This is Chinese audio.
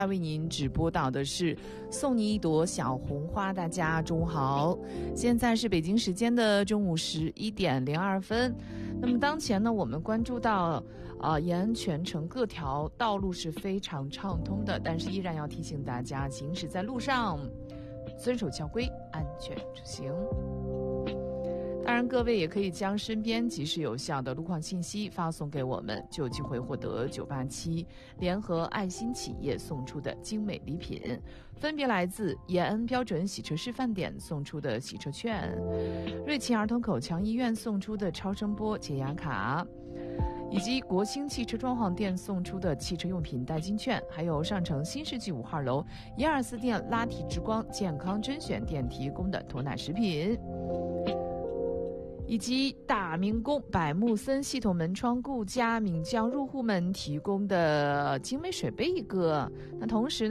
为您直播到的是送你一朵小红花。大家中午好，现在是北京时间的中午11:02。那么当前呢，我们关注到延安全程各条道路是非常畅通的，但是依然要提醒大家，行驶在路上遵守交规，安全出行。当然，各位也可以将身边及时有效的路况信息发送给我们，就有机会获得987联合爱心企业送出的精美礼品，分别来自延安标准洗车示范点送出的洗车券，瑞琴儿童口腔医院送出的超声波洁牙卡，以及国兴汽车装潢店送出的汽车用品代金券，还有上城新世纪5号楼124店拉提之光健康甄选店提供的脱奶食品，以及大明宫百木森系统门窗顾家闽江入户们提供的精美水杯一个。那同时